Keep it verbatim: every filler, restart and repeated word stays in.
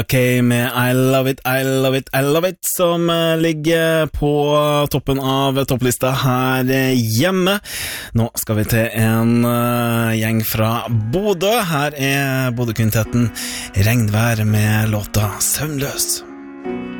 Ok, med I Love It, I Love It, I Love It, som eh, ligger på toppen av topplista her eh, hjemme. Nå skal vi til en eh, gjeng fra Bodø. Her er Bodø-kvintetten Regnvær med låta Søvnløs.